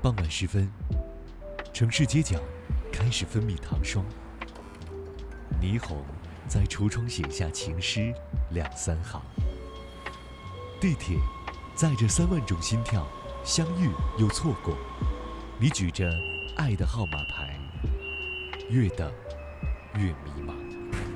傍晚时分，城市街角开始分泌糖霜，霓虹在橱窗写下情诗2、3行。地铁载着3万种心跳，相遇又错过。你举着爱的号码牌，越等越迷茫。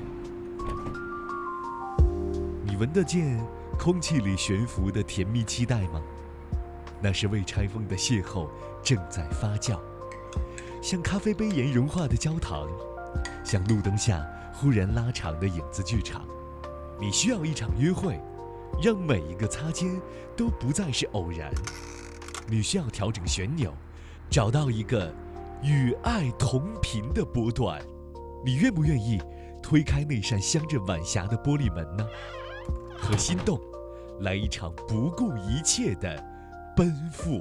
你闻得见空气里悬浮的甜蜜期待吗？那是未拆封的邂逅正在发酵，像咖啡杯沿融化的焦糖，像路灯下忽然拉长的影子剧场。你需要一场约会，让每一个擦肩都不再是偶然。你需要调整旋钮，找到一个与爱同频的波段。你愿不愿意推开那扇镶着晚霞的玻璃门呢？和心动来一场不顾一切的奔赴。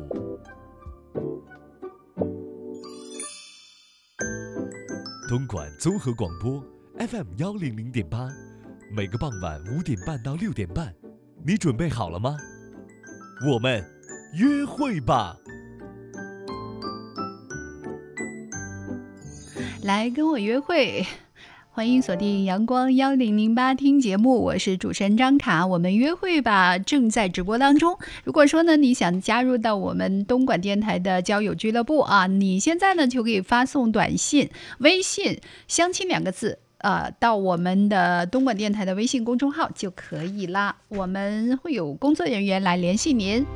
东莞综合广播 FM100.8，每个傍晚5点半到6点半，你准备好了吗？我们约会吧！ 来跟我约会，欢迎锁定阳光1008听节目，我是主持人张卡，我们约会吧正在直播当中。如果说呢你想加入到我们东莞电台的交友俱乐部啊，你现在呢就可以发送短信、微信相亲2个字到我们的东莞电台的微信公众号就可以啦，我们会有工作人员来联系您。